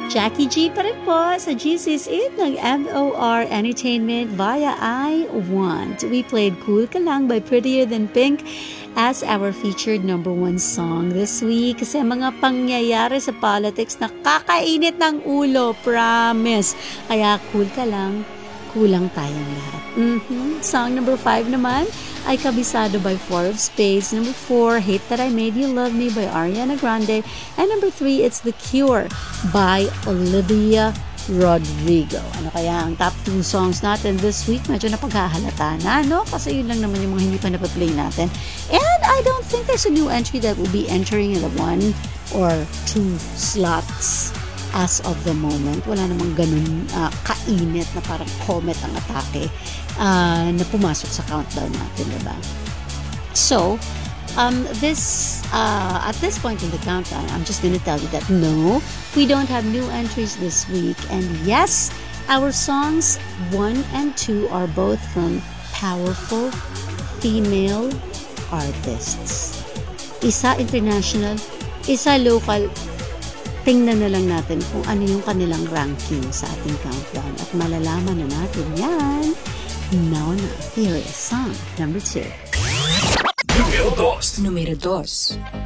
Jackie G pa rin po sa GC's It ng MOR Entertainment via I Want. We played Cool Ka Lang by Prettier Than Pink as our featured number one song this week. Kasi mga pangyayari sa politics na kakainit ng ulo, promise. Kaya cool ka lang, kulang tayong lahat. Song number 5 naman ay Kabisado by Four of Spades. Number 4, Hate That I Made You Love Me by Ariana Grande. And number 3, it's The Cure by Olivia Rodrigo. Ano kaya ang top 2 songs natin this week? Medyo napaghahalata na, no? Kasi yun lang naman yung mga hindi pa napaplay natin. And I don't think there's a new entry that will be entering in the 1 or 2 slots as of the moment. Wala namang ganun kainit na parang comet ang atake na pumasok sa countdown natin, diba? So, at this point in the countdown, I'm just gonna tell you that no, we don't have new entries this week. And yes, our songs 1 and 2 are both from powerful female artists. Isa international, isa local. Tingnan na lang natin kung ano yung kanilang ranking sa ating countdown at malalaman na natin yan. Now na, here is song number 2. Número 2.